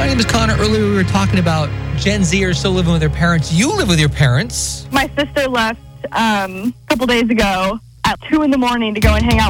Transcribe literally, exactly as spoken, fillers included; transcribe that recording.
My name is Connor. Earlier we were talking about Gen Zers still living with their parents. You live with your parents. My sister left um, a couple days ago at two in the morning to go and hang out